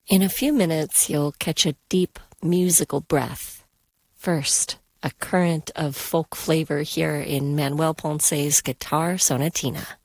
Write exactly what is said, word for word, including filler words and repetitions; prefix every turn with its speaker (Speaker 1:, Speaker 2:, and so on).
Speaker 1: In a few minutes, you'll catch a deep musical breath. First, a current of folk flavor here in Manuel Ponce's Guitar Sonatina.